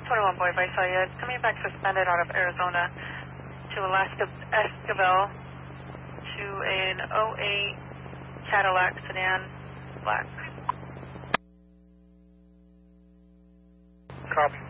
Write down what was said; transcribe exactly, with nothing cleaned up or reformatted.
twenty-one Boy by Sayed, coming back suspended out of Arizona to Alaska Esquivel to an oh eight Cadillac sedan, black. Copy.